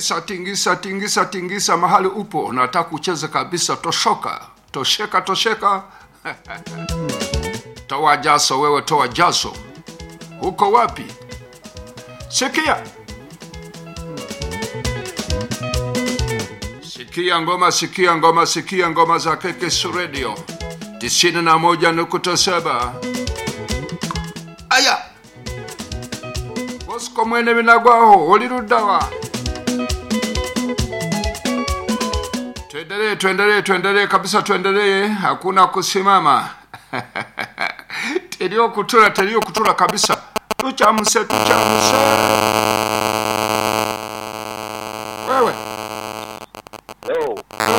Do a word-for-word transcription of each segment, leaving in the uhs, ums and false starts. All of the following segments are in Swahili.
Tingisa, tingisa, tingisa, tingisa mahali upo. Unataka kucheza kabisa, toshoka. Tosheka, tosheka. Toa jaso wewe, toa jaso. Uko wapi? Sikia. Sikia ngoma, sikia ngoma, sikia ngoma za Kekesu Radio. Tisini na moja nukta saba. Aya. Bosko mwene minagwaho, olirudawa. Tuendelee, tuendelee, tuendelee kabisa, tuendelee. Hakuna kusimama. Telio kutura, telio kutura kabisa. Tuchamuse, tuchamuse. Wewe. Yo.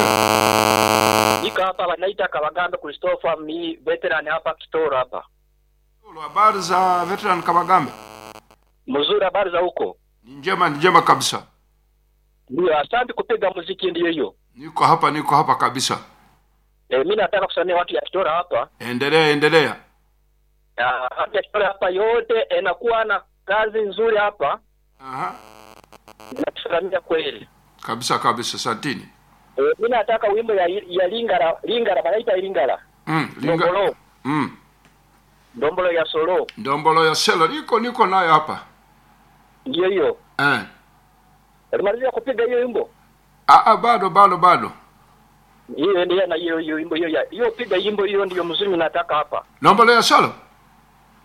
Nika hapa wanaita Kabagambe Christopher, mi veteran hapa Kitoro hapa. Habari za veteran Kabagambe? Mzuri, habari za huko? Njema, njema kabisa. Ndio, asante kupiga muziki ndio hiyo. Niko hapa, niko hapa kabisa. Eh, mimi nataka kusamia watu ya Kitoro hapa. Endelea, endelea. Ah, watu ya Kitoro hapa yote inakuwa na kazi nzuri hapa. Aha. Nakusalimia kweli. Kabisa kabisa, santini. Eh, mimi nataka wimbo ya ya Lingara, Lingara wanaita Lingara. Mm, Lingara. Ndombolo. Mm. Ndombolo ya solo. Ndombolo ya selo, niko niko nayo hapa. Ndio hiyo. Eh. Alimalizia kupiga hiyo wimbo? Ah ah, bado bado bado. Hiyo ndio na hiyo hiyo wimbo hiyo ya. Hiyo piga wimbo hiyo ndio mzuri nataka hapa. Ndombolo ya selo?